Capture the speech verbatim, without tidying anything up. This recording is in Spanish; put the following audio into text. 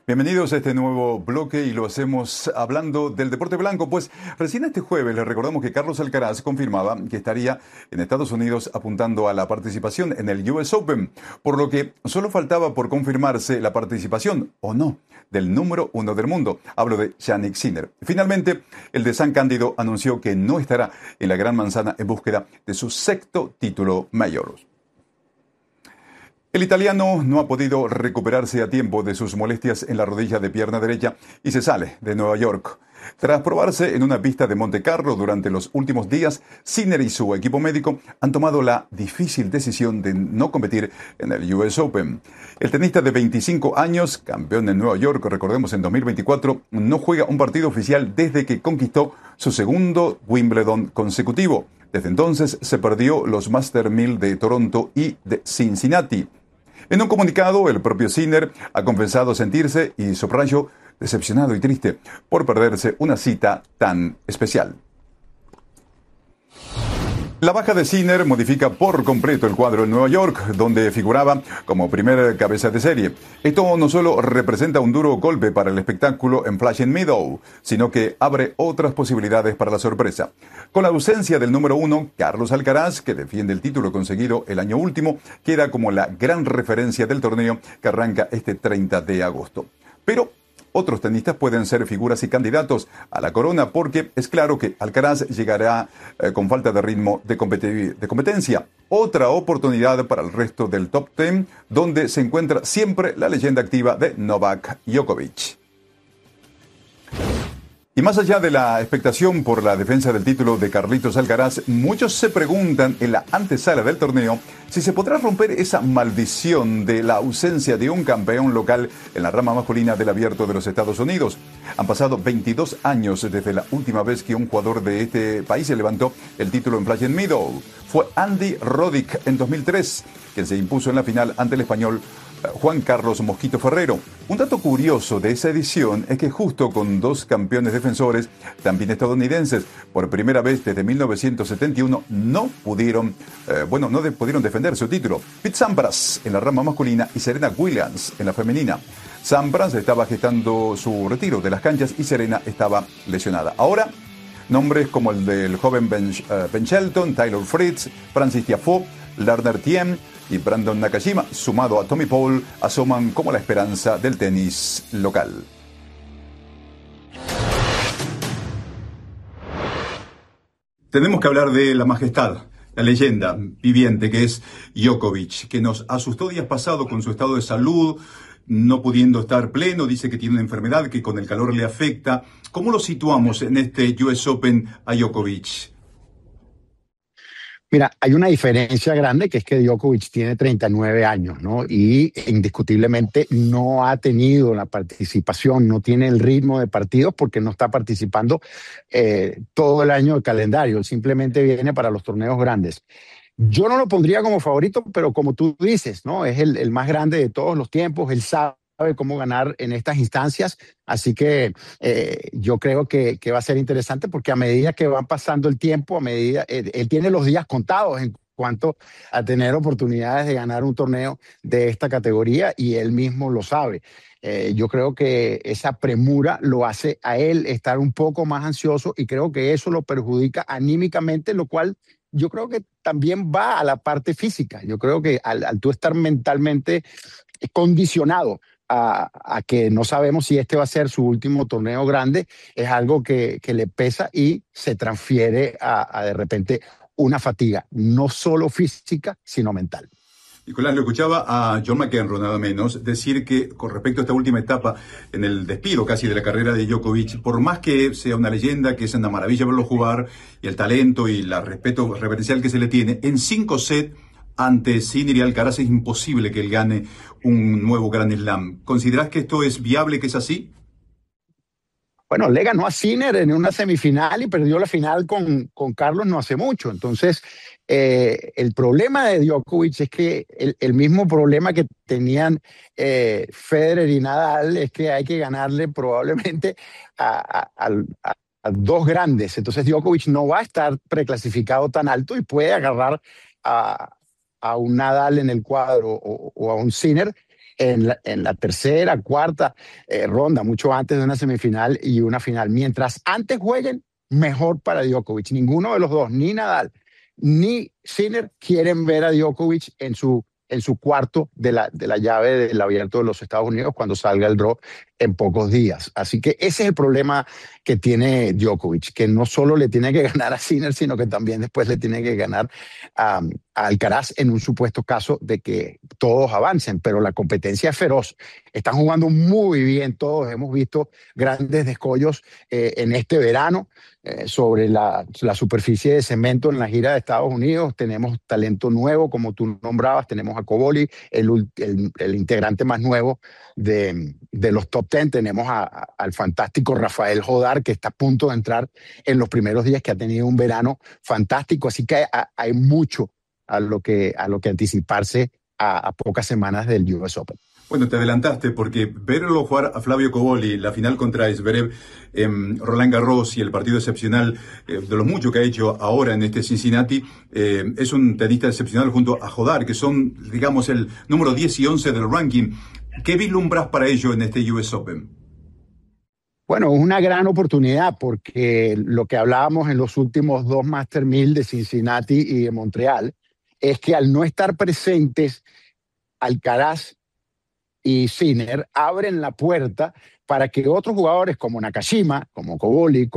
Bienvenidos a este nuevo bloque y lo hacemos hablando del deporte blanco. Pues recién este jueves les recordamos que Carlos Alcaraz confirmaba que estaría en Estados Unidos apuntando a la participación en el U S Open, por lo que solo faltaba por confirmarse la participación o no del número uno del mundo. Hablo de Jannik Sinner. Finalmente, el de San Cándido anunció que no estará en la Gran Manzana en búsqueda de su sexto título mayor. El italiano no ha podido recuperarse a tiempo de sus molestias en la rodilla de pierna derecha y se sale de Nueva York. Tras probarse en una pista de Monte Carlo durante los últimos días, Sinner y su equipo médico han tomado la difícil decisión de no competir en el U S Open. El tenista de veinticinco años, campeón en Nueva York, recordemos en dos mil veinticuatro, no juega un partido oficial desde que conquistó su segundo Wimbledon consecutivo. Desde entonces se perdió los Master mil de Toronto y de Cincinnati. En un comunicado, el propio Sinner ha confesado sentirse, y subrayo, decepcionado y triste por perderse una cita tan especial. La baja de Sinner modifica por completo el cuadro en Nueva York, donde figuraba como primer cabeza de serie. Esto no solo representa un duro golpe para el espectáculo en Flushing Meadows, sino que abre otras posibilidades para la sorpresa. Con la ausencia del número uno, Carlos Alcaraz, que defiende el título conseguido el año último, queda como la gran referencia del torneo que arranca este treinta de agosto. Pero otros tenistas pueden ser figuras y candidatos a la corona porque es claro que Alcaraz llegará eh, con falta de ritmo de, competi- de competencia. Otra oportunidad para el resto del top diez, donde se encuentra siempre la leyenda activa de Novak Djokovic. Y más allá de la expectación por la defensa del título de Carlitos Alcaraz, muchos se preguntan en la antesala del torneo si se podrá romper esa maldición de la ausencia de un campeón local en la rama masculina del Abierto de los Estados Unidos. Han pasado veintidós años desde la última vez que un jugador de este país se levantó el título en Flushing Meadows. Fue Andy Roddick en dos mil tres, quien se impuso en la final ante el español Juan Carlos Mosquito Ferrero. Un dato curioso de esa edición es que justo con dos campeones defensores, también estadounidenses, por primera vez desde mil novecientos setenta y uno, no pudieron, eh, bueno, no de, pudieron defender su título. Pete Sampras en la rama masculina y Serena Williams en la femenina. Sampras estaba gestando su retiro de las canchas y Serena estaba lesionada. Ahora, nombres como el del joven Ben, uh, Ben Shelton, Taylor Fritz, Francis Tiafoe, Lerner Thiem y Brandon Nakashima, sumado a Tommy Paul, asoman como la esperanza del tenis local. Tenemos que hablar de la majestad, la leyenda viviente que es Djokovic, que nos asustó días pasados con su estado de salud, no pudiendo estar pleno, dice que tiene una enfermedad que con el calor le afecta. ¿Cómo lo situamos en este U S Open a Djokovic? Mira, hay una diferencia grande que es que Djokovic tiene treinta y nueve años, ¿no? Y indiscutiblemente no ha tenido la participación, no tiene el ritmo de partidos porque no está participando eh, todo el año del calendario. Él simplemente viene para los torneos grandes. Yo no lo pondría como favorito, pero como tú dices, ¿no? Es el, el más grande de todos los tiempos. Él sabe cómo ganar en estas instancias, así que eh, yo creo que, que va a ser interesante porque a medida que van pasando el tiempo, a medida él, él tiene los días contados en cuanto a tener oportunidades de ganar un torneo de esta categoría y él mismo lo sabe. Eh, yo creo que esa premura lo hace a él estar un poco más ansioso y creo que eso lo perjudica anímicamente, lo cual yo creo que también va a la parte física. Yo creo que al, al tú estar mentalmente condicionado A, a que no sabemos si este va a ser su último torneo grande, es algo que, que le pesa y se transfiere a, a de repente una fatiga, no solo física, sino mental. Nicolás, lo escuchaba a John McEnroe, nada menos, decir que con respecto a esta última etapa en el despido casi de la carrera de Djokovic, por más que sea una leyenda, que es una maravilla verlo jugar, y el talento y el respeto reverencial que se le tiene, en cinco sets ante Sinner y Alcaraz es imposible que él gane un nuevo Grand Slam. ¿Considerás que esto es viable, que es así? Bueno, le ganó a Sinner en una semifinal y perdió la final con, con Carlos no hace mucho. Entonces, eh, el problema de Djokovic es que el, el mismo problema que tenían eh, Federer y Nadal es que hay que ganarle probablemente a, a, a, a dos grandes. Entonces, Djokovic no va a estar preclasificado tan alto y puede agarrar a, a un Nadal en el cuadro o, o a un Sinner en la, en la tercera, cuarta eh, ronda, mucho antes de una semifinal y una final. Mientras antes jueguen, mejor para Djokovic. Ninguno de los dos, ni Nadal ni Sinner, quieren ver a Djokovic en su, en su cuarto de la, de la llave del Abierto de los Estados Unidos cuando salga el draw en pocos días. Así que ese es el problema que tiene Djokovic, que no solo le tiene que ganar a Sinner, sino que también después le tiene que ganar a, a Alcaraz en un supuesto caso de que todos avancen, pero la competencia es feroz. Están jugando muy bien todos, hemos visto grandes descollos eh, en este verano eh, sobre la, la superficie de cemento en la gira de Estados Unidos. Tenemos talento nuevo, como tú nombrabas, tenemos a Cobolli, el, el, el integrante más nuevo de, de los top ten. Tenemos a, a, al fantástico Rafael Jodar, que está a punto de entrar en los primeros días, que ha tenido un verano fantástico. Así que hay, hay mucho a lo que, a lo que anticiparse a, a pocas semanas del U S Open. Bueno, te adelantaste porque verlo jugar a Flavio Cobolli, la final contra Zverev, eh, Roland Garros y el partido excepcional eh, de lo mucho que ha hecho ahora en este Cincinnati, eh, es un tenista excepcional junto a Jodar, que son, digamos, el número diez y once del ranking. ¿Qué vislumbras para ello en este U S Open? Bueno, es una gran oportunidad porque lo que hablábamos en los últimos dos Master mil de Cincinnati y de Montreal es que al no estar presentes Alcaraz y Sinner abren la puerta para que otros jugadores como Nakashima, como Cobolli,